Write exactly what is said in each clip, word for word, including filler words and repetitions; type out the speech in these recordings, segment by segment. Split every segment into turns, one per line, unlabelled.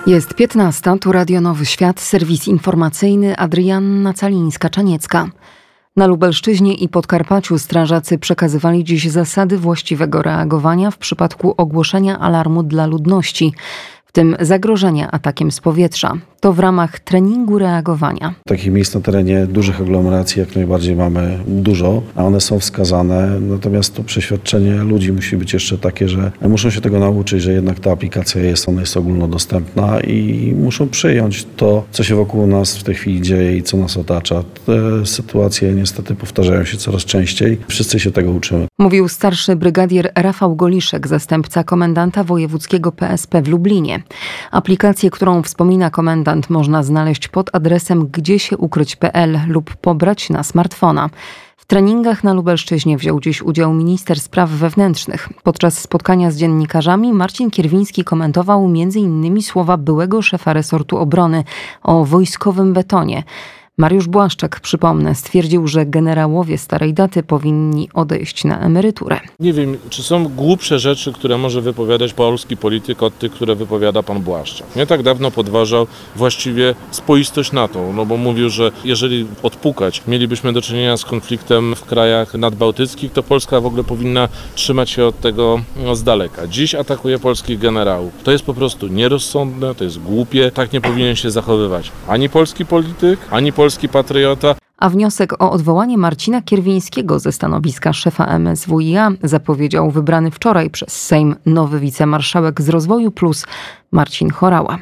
Jest piętnasta, tu Radio Nowy Świat, serwis informacyjny, Adrianna Calińska-Czaniecka. Na Lubelszczyźnie i Podkarpaciu strażacy przekazywali dziś zasady właściwego reagowania w przypadku ogłoszenia alarmu dla ludności, w tym zagrożenia atakiem z powietrza. To w ramach treningu reagowania.
Takich miejsc na terenie dużych aglomeracji jak najbardziej mamy dużo, a one są wskazane. Natomiast to przeświadczenie ludzi musi być jeszcze takie, że muszą się tego nauczyć, że jednak ta aplikacja jest, ona jest ogólnodostępna i muszą przyjąć to, co się wokół nas w tej chwili dzieje i co nas otacza. Te sytuacje niestety powtarzają się coraz częściej. Wszyscy się tego uczymy.
Mówił starszy brygadier Rafał Goliszek, zastępca komendanta wojewódzkiego P S P w Lublinie. Aplikację, którą wspomina komendant, można znaleźć pod adresem gdziesiukryć kropka p l lub pobrać na smartfona. W treningach na Lubelszczyźnie wziął dziś udział minister spraw wewnętrznych. Podczas spotkania z dziennikarzami Marcin Kierwiński komentował między innymi słowa byłego szefa resortu obrony o wojskowym betonie. Mariusz Błaszczak, przypomnę, stwierdził, że generałowie starej daty powinni odejść na emeryturę.
Nie wiem, czy są głupsze rzeczy, które może wypowiadać polski polityk od tych, które wypowiada pan Błaszczak. Nie tak dawno podważał właściwie spoistość NATO, no bo mówił, że jeżeli odpukać mielibyśmy do czynienia z konfliktem w krajach nadbałtyckich, to Polska w ogóle powinna trzymać się od tego no, z daleka. Dziś atakuje polskich generałów. To jest po prostu nierozsądne, to jest głupie, tak nie powinien się zachowywać ani polski polityk, ani polski Polski patriota.
A wniosek o odwołanie Marcina Kierwińskiego ze stanowiska szefa M S W i A zapowiedział wybrany wczoraj przez Sejm nowy wicemarszałek z Rozwoju Plus Marcin Horała.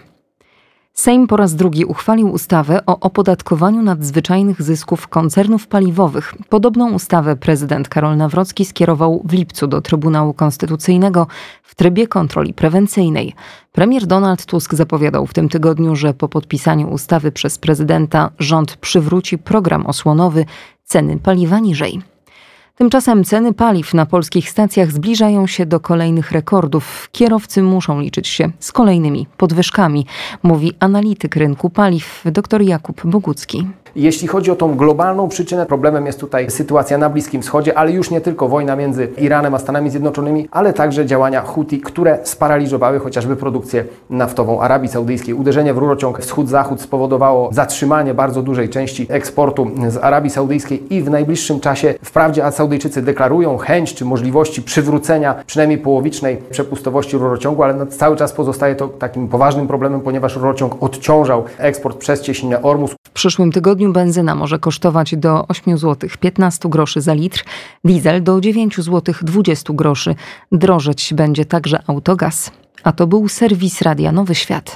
Sejm po raz drugi uchwalił ustawę o opodatkowaniu nadzwyczajnych zysków koncernów paliwowych. Podobną ustawę prezydent Karol Nawrocki skierował w lipcu do Trybunału Konstytucyjnego w trybie kontroli prewencyjnej. Premier Donald Tusk zapowiadał w tym tygodniu, że po podpisaniu ustawy przez prezydenta rząd przywróci program osłonowy, ceny paliwa niżej. Tymczasem ceny paliw na polskich stacjach zbliżają się do kolejnych rekordów. Kierowcy muszą liczyć się z kolejnymi podwyżkami, mówi analityk rynku paliw dr Jakub Bogucki.
Jeśli chodzi o tą globalną przyczynę, problemem jest tutaj sytuacja na Bliskim Wschodzie, ale już nie tylko wojna między Iranem a Stanami Zjednoczonymi, ale także działania Huti, które sparaliżowały chociażby produkcję naftową Arabii Saudyjskiej. Uderzenie w rurociąg wschód-zachód spowodowało zatrzymanie bardzo dużej części eksportu z Arabii Saudyjskiej i w najbliższym czasie wprawdzie Saudyjczycy deklarują chęć czy możliwości przywrócenia przynajmniej połowicznej przepustowości rurociągu, ale cały czas pozostaje to takim poważnym problemem, ponieważ rurociąg odciążał eksport przez cieśninę Ormus.
W przyszłym tygodniu benzyna może kosztować do osiem złotych piętnaście groszy za litr, diesel do dziewięć złotych dwadzieścia groszy. Drożeć będzie także autogaz. A to był serwis Radia Nowy Świat.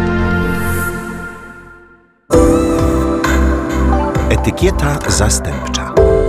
Etykieta zastępcza.